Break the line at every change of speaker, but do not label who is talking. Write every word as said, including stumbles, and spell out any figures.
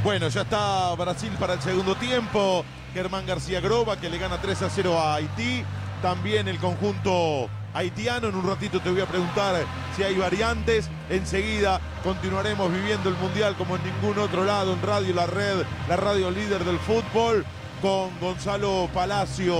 Bueno, ya está Brasil para el segundo tiempo. Germán García Groba, que le gana tres a cero a Haití. También el conjunto haitiano. En un ratito te voy a preguntar si hay variantes. Enseguida continuaremos viviendo el Mundial como en ningún otro lado en Radio La Red, la radio líder del fútbol, con Gonzalo Palacio.